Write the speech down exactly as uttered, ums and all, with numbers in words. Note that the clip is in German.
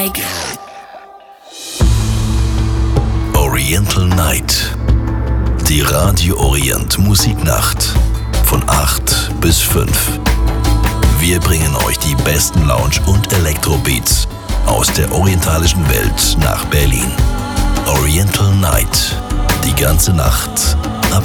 like. Oriental Night. Die Radio Orient Musiknacht. Von acht bis fünf. Wir bringen euch die besten Lounge- und Elektrobeats aus der orientalischen Welt nach Berlin. Oriental Night. Die ganze Nacht ab